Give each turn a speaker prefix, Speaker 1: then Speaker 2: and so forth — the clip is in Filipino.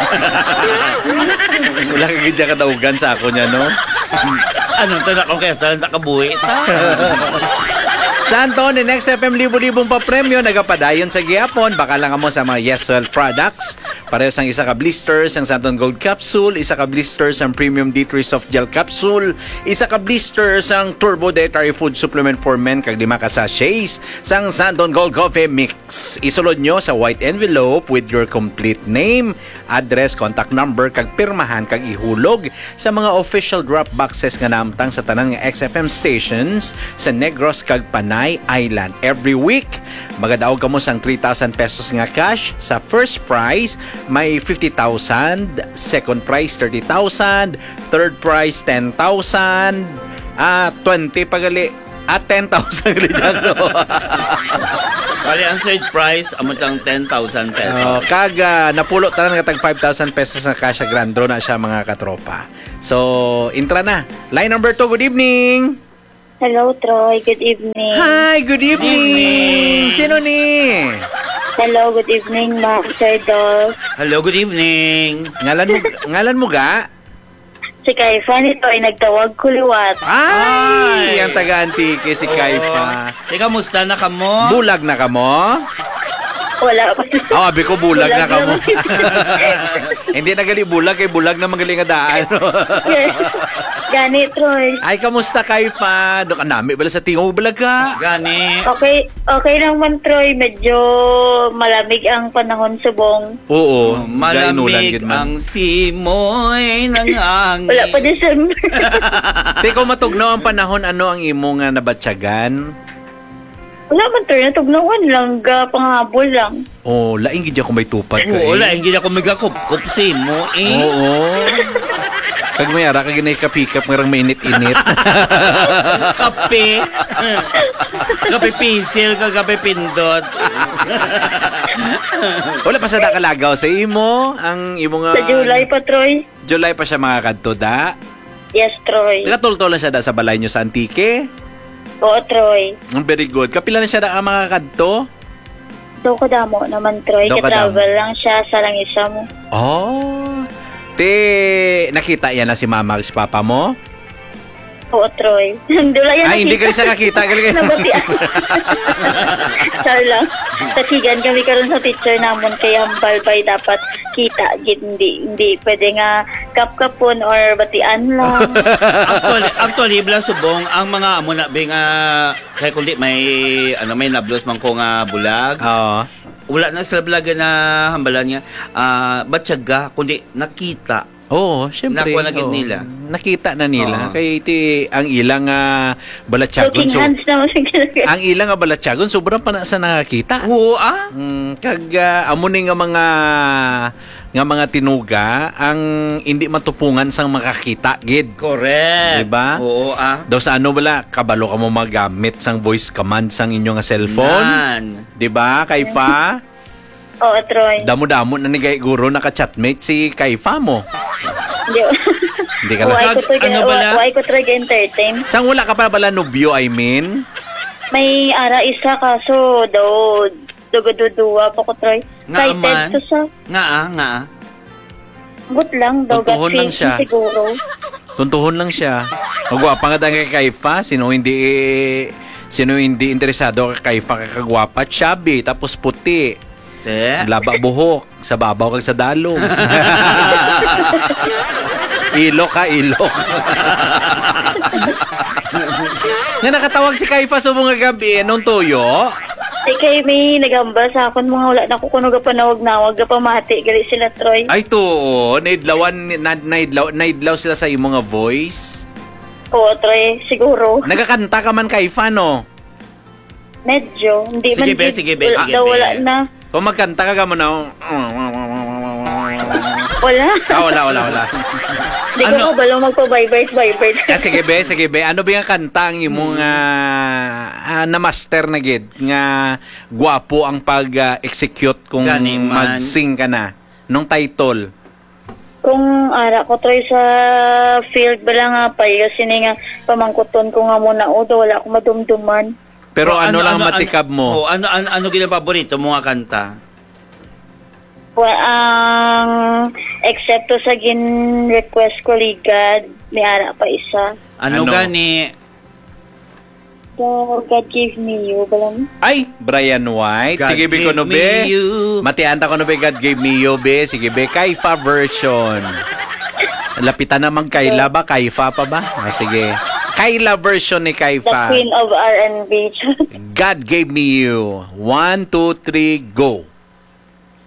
Speaker 1: Wala ka gidya kadaugan sa ako niya, no?
Speaker 2: Anong tanak ko kaya saan nakabuhi?
Speaker 1: Sa Anton, next FM libo-libong pa premyo, nagapadayon sa gihapon. Baka lang mo sa mga Yeswell products. Parehas ang isa ka blisters, ang Santon Gold Capsule. Isa ka blisters, ang Premium D3 Soft Gel Capsule. Isa ka blisters, ang Turbo Dietary Food Supplement for Men. Kag 5 ka sachets, sang Santon Gold Coffee Mix. Isulod nyo sa white envelope with your complete name, address, contact number, kag pirmahan, kag ihulog sa mga official drop boxes nga namtang sa tanan nga XFM stations sa Negros kag Panay Island. Every week, magadaog ka mo sang 3,000 pesos nga cash. Sa first prize, may 50,000. Second prize, 30,000. Third prize, 10,000. 20 pagali. 10,000 gali dyan.
Speaker 2: Kali ang third prize, amot ang 10,000 pesos.
Speaker 1: Kaga, napulo tanan nga tag 5,000 pesos na cash grand draw na siya mga katropa. So, intra na. Line number 2, good evening.
Speaker 3: Hello, Troy. Good evening.
Speaker 1: Hi, good evening. Sino ni?
Speaker 3: Hello, good evening, Ma'am Sir Dolph.
Speaker 2: Hello, good evening.
Speaker 1: Ngalan mo ga?
Speaker 3: Si Kaifa nito ay nagtawag kuliwat.
Speaker 1: Ay! Ang taga-antike si Kaifa.
Speaker 2: Teka, musta na ka mo?
Speaker 1: Bulag na ka mo?
Speaker 3: Wala pa.
Speaker 1: Abi ko bulag na ka mo. Hindi na gali bulag, kay bulag na magaling nga daan.
Speaker 3: Gani, Troy.
Speaker 1: Ay, kamusta Kaifa? Doon ka namin bala sa tingog bulag ka?
Speaker 2: Gani.
Speaker 3: Okay lang man, Troy. Medyo malamig ang panahon subong.
Speaker 1: Oo.
Speaker 2: Malamig ang simoy ng hangin.
Speaker 3: Wala pa December.
Speaker 1: Teko matugnaw ang panahon, ano ang imo nga nabatyagan?
Speaker 3: Wala man, Troy. Natugnawan lang. Panghabol lang.
Speaker 1: Oh, laing gid ako may tupad ka.
Speaker 2: Oo, laing gid ako may gakup-kup si mo eh.
Speaker 1: Oo. Kag may ara kag ginay kapikap ngarang mainit-init.
Speaker 2: Kape. Kape pisil, kape pindot.
Speaker 1: Wala pa sa nakalagaw sa imo ang imo nga
Speaker 3: Sa July pa, Troy.
Speaker 1: July pa siya mga kadto da.
Speaker 3: Yes, Troy.
Speaker 1: Tagatultol lang siya da sa balay nyo sa Antique.
Speaker 3: Oo, Troy.
Speaker 1: Very good. Kapila na siya da ang mga kadto?
Speaker 3: So, kadamo naman, Troy.
Speaker 1: Do kadamo.
Speaker 3: Ka-travel lang siya sa langisa mo.
Speaker 1: Oh. Te, nakita yan na si mama si papa mo?
Speaker 3: Oo, Troy.
Speaker 1: Ay, hindi ka rin siya nakita.
Speaker 3: Nabatian. Sorry lang. Tasigan kami karon sa teacher namon kay hambal bay dapat kita. Hindi pwede nga kap-kapon or batian lang.
Speaker 2: Actually, bala subong, ang mga amo na bing kaya kundi may nablos man ko nga bulag.
Speaker 1: Oo.
Speaker 2: Wala na sila balaga na hambalan niya. Batyaga, kundi nakita.
Speaker 1: Oo, syempre.
Speaker 2: Nakuha na gid nila.
Speaker 1: Nakita na nila. Kay iti ang ilang balatyagon.
Speaker 3: Looking hands na
Speaker 1: ang ilang balatyagon, sobrang pa na sa nakakita.
Speaker 2: Oo,
Speaker 1: Kag amo ni nga mga tinuga ang hindi matupungan sang makakita gid.
Speaker 2: Correct.
Speaker 1: Diba?
Speaker 2: Oo,
Speaker 1: Daw sa ano bala, kabalo ka mo magamit sang voice command sang inyo nga cellphone. Diba, Kaifa?
Speaker 3: Oo, Troy.
Speaker 1: Damo-damo na ni guro naka-chatmate si Kaifa mo. Hindi ka lang.
Speaker 3: Why ko try entertain?
Speaker 1: Sang wala ka pa bala nobyo, I mean?
Speaker 3: May ara isa kaso daw dugo-duduwa pa ko, Troy. Excited to sa...
Speaker 2: Nga.
Speaker 3: Good lang daw.
Speaker 1: Tuntuhon lang siya.
Speaker 3: Siguro.
Speaker 1: Tuntuhon lang siya. Magwapa nga kay Kaifa. Sino hindi interesado kay Kaifa kakagwapa? Chubby, tapos puti. Laba buhok. Sa babaw kag sa dalong. Ilok. Nga nakatawag si Kaifa sa mga gabi. Anong tuyo?
Speaker 3: Kay may nagamba sa akon mga wala na ko kuno ga panawag-nawag ga pamati gali sila, Troy.
Speaker 1: Ay to, naidlaw sila sa imong nga voice.
Speaker 3: Oo, Troy, siguro.
Speaker 1: Nagakanta ka man Kaifa, no?
Speaker 3: Medyo, hindi man.
Speaker 2: Sige be.
Speaker 3: Wala na.
Speaker 1: Kung magkanta ka mo na.
Speaker 3: Wala.
Speaker 1: Wala.
Speaker 3: Hindi ko balo magpa-vibrate.
Speaker 1: Sige be. Ano ba yung kanta ang imong na-master na gid nga gwapo ang pag-execute kung mag-sing ka na? Nung title?
Speaker 3: Kung ara ko Troy sa field bala nga payo sini nga pamangkuton ko nga muna wala ako madumduman.
Speaker 1: Pero ano lang matikab mo?
Speaker 2: Ano gina paborito mo nga kanta?
Speaker 3: Well, ang except to sa gin-request ko ligad, may ara pa isa.
Speaker 2: Ano
Speaker 1: Ano?
Speaker 2: gani?
Speaker 3: So, God gave me you, balam?
Speaker 1: Ay, Brian White.
Speaker 2: God
Speaker 1: Sige, be
Speaker 2: gave
Speaker 1: ko no,
Speaker 2: me
Speaker 1: be.
Speaker 2: you.
Speaker 1: Matianta ko no, be. God gave me you, be. Sige, be. Kaifa version. Lapitan naman Kayla ba? Kaifa pa ba? Sige. Kayla version ni
Speaker 3: The
Speaker 1: Kaifa.
Speaker 3: queen of R&B.
Speaker 1: God gave me you. 1, 2, 3, go.